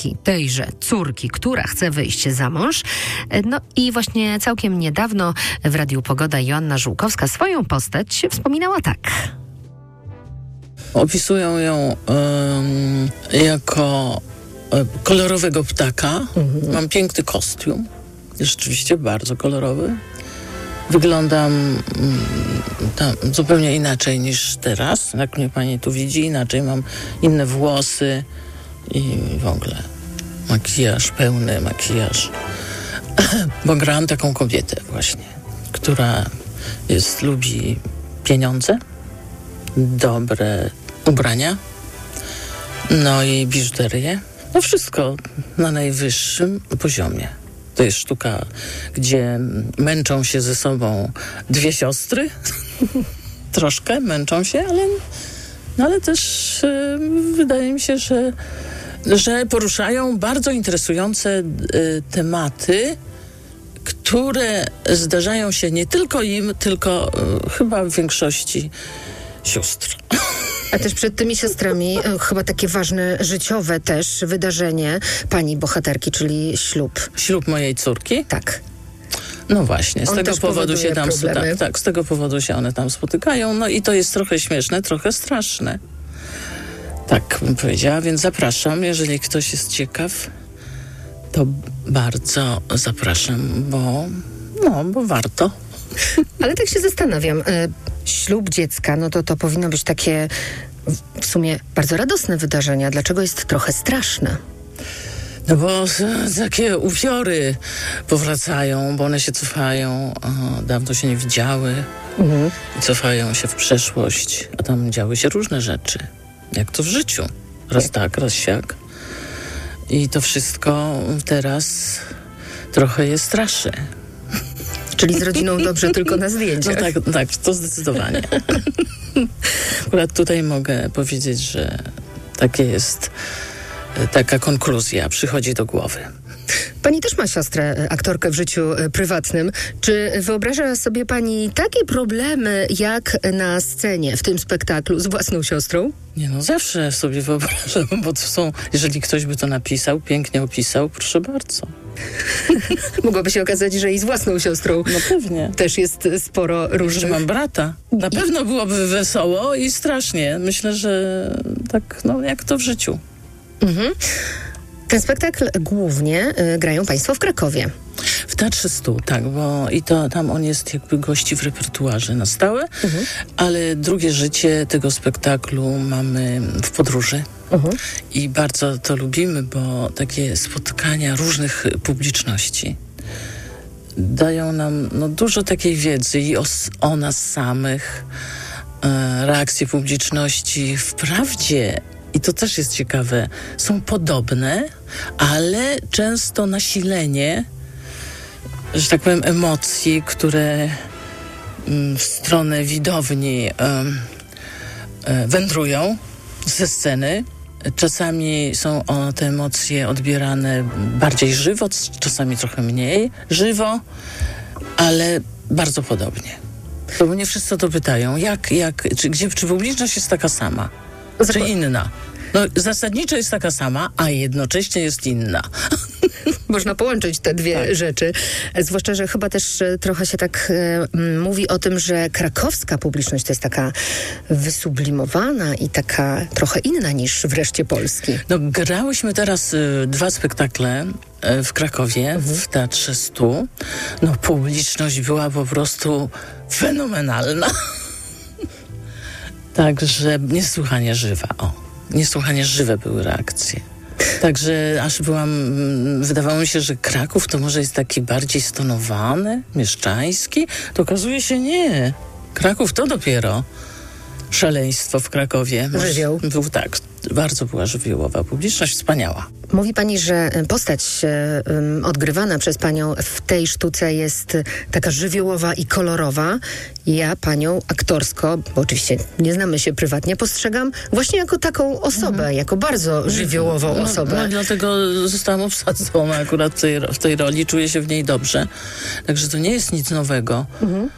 bohaterki tejże córki, która chce wyjść za mąż. No i właśnie całkiem niedawno w Radiu Pogoda Joanna Żółkowska swoją postać wspominała tak. Opisują ją jako kolorowego ptaka. Mam piękny kostium. Jest rzeczywiście bardzo kolorowy. Wyglądam zupełnie inaczej niż teraz. Jak mnie pani tu widzi, inaczej mam inne włosy i w ogóle makijaż, pełny makijaż. Bo grałam taką kobietę właśnie, która lubi pieniądze, dobre ubrania, no i biżuterię. No wszystko na najwyższym poziomie. To jest sztuka, gdzie męczą się ze sobą dwie siostry. Troszkę męczą się, ale też wydaje mi się, że poruszają bardzo interesujące tematy, które zdarzają się nie tylko im, tylko chyba w większości sióstr. A też przed tymi siostrami chyba takie ważne, życiowe też wydarzenie pani bohaterki, czyli ślub. Ślub mojej córki? Tak. No właśnie, z On tego powodu się tam problemy. z tego powodu się one tam spotykają. No i to jest trochę śmieszne, trochę straszne. Tak bym powiedziała, więc zapraszam, jeżeli ktoś jest ciekaw, to bardzo zapraszam, bo warto. Ale tak się zastanawiam, ślub dziecka, no to powinno być takie w sumie bardzo radosne wydarzenie. Dlaczego jest trochę straszne? No bo takie upiory powracają, bo one się cofają, dawno się nie widziały i cofają się w przeszłość, a tam działy się różne rzeczy, jak to w życiu. Raz tak, raz siak. I to wszystko teraz trochę je straszy. Czyli z rodziną dobrze tylko na zdjęciach. No tak, to zdecydowanie. Akurat tutaj mogę powiedzieć, że taka konkluzja przychodzi do głowy. Pani też ma siostrę, aktorkę w życiu prywatnym. Czy wyobraża sobie pani takie problemy jak na scenie w tym spektaklu z własną siostrą? Nie no, zawsze sobie wyobrażam, bo to są, jeżeli ktoś by to napisał, pięknie opisał, proszę bardzo. Mogłoby się okazać, że i z własną siostrą no pewnie. też jest sporo różnych. Że mam brata. Na pewno byłoby wesoło i strasznie. Myślę, że tak, jak to w życiu. Mhm. Ten spektakl głównie grają państwo w Krakowie. W Teatrze Stu, tak, bo i to tam on jest jakby gości w repertuarze na stałe, ale drugie życie tego spektaklu mamy w podróży. I bardzo to lubimy, bo takie spotkania różnych publiczności dają nam dużo takiej wiedzy i o nas samych, reakcje publiczności. Wprawdzie, i to też jest ciekawe, są podobne, ale często nasilenie, że tak powiem, emocji, które w stronę widowni wędrują ze sceny. Czasami są te emocje odbierane bardziej żywo, czasami trochę mniej żywo, ale bardzo podobnie. Bo nie wszyscy o to pytają, czy publiczność jest taka sama, czy inna. No, zasadniczo jest taka sama, a jednocześnie jest inna. Można połączyć te dwie rzeczy. Zwłaszcza, że chyba też trochę się tak mówi o tym, że krakowska publiczność to jest taka wysublimowana i taka trochę inna niż w reszcie Polski. No, grałyśmy teraz 2 spektakle w Krakowie, w Teatrze Stu. No, publiczność była po prostu fenomenalna. Także niesłychanie żywa. Niesłychanie żywe były reakcje. Także aż wydawało mi się, że Kraków to może jest taki bardziej stonowany, mieszczański. To okazuje się nie. Kraków to dopiero szaleństwo w Krakowie. Żywioł. Bardzo była żywiołowa publiczność, wspaniała. Mówi pani, że postać odgrywana przez panią w tej sztuce jest taka żywiołowa i kolorowa. Ja panią aktorsko, bo oczywiście nie znamy się prywatnie, postrzegam właśnie jako taką osobę, jako bardzo żywiołową osobę. No, dlatego zostałam obsadzona akurat w tej roli, czuję się w niej dobrze. Także to nie jest nic nowego.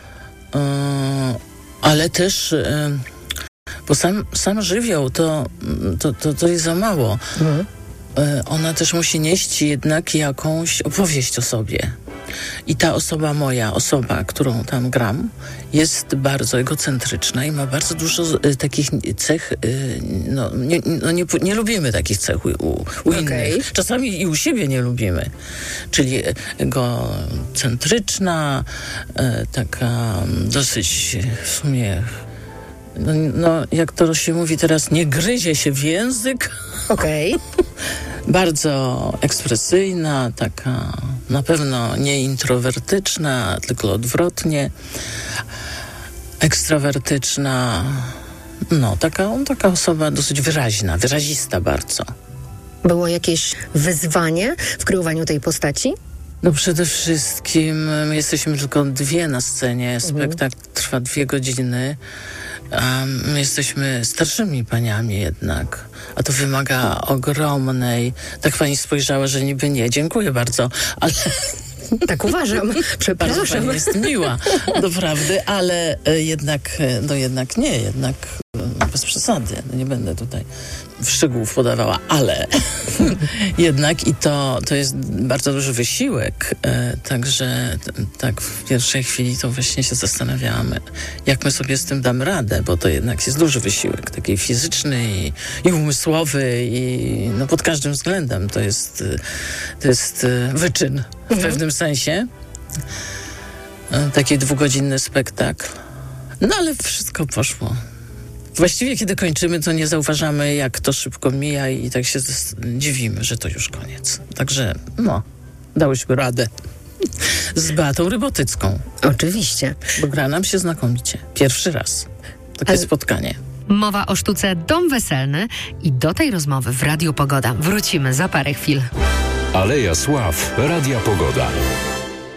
Ale też... Bo sam żywioł to jest za mało. ona też musi nieść jednak jakąś opowieść o sobie. I ta osoba, którą tam gram, jest bardzo egocentryczna i ma bardzo dużo takich cech, nie lubimy takich cech u innych. Czasami i u siebie nie lubimy. Czyli egocentryczna, taka dosyć w sumie, jak to się mówi teraz, nie gryzie się w język. Bardzo ekspresyjna, taka na pewno nie introwertyczna, tylko odwrotnie. Ekstrawertyczna. Taka osoba dosyć wyrazista bardzo. Było jakieś wyzwanie w kreowaniu tej postaci? Przede wszystkim jesteśmy tylko 2 na scenie. Spektakl trwa 2 godziny. My jesteśmy starszymi paniami jednak, a to wymaga ogromnej... Tak pani spojrzała, że niby nie. Dziękuję bardzo, ale... Tak uważam. Przepraszam. Bardzo pani jest miła, doprawdy, ale jednak nie, jednak bez przesady. Nie będę tutaj szczegółów podawała, ale jednak i to jest bardzo duży wysiłek, także tak w pierwszej chwili to właśnie się zastanawiamy, jak my sobie z tym damy radę, bo to jednak jest duży wysiłek, taki fizyczny i umysłowy i pod każdym względem to jest wyczyn w pewnym sensie. Taki 2-godzinny spektakl. Ale wszystko poszło. Właściwie, kiedy kończymy, to nie zauważamy, jak to szybko mija i tak się dziwimy, że to już koniec. Także, dałyśmy radę. Z Beatą Rybotycką. Oczywiście. Bo gra nam się znakomicie. Pierwszy raz. Takie spotkanie. Mowa o sztuce Dom Weselny i do tej rozmowy w Radiu Pogoda wrócimy za parę chwil. Aleja Sław, Radia Pogoda.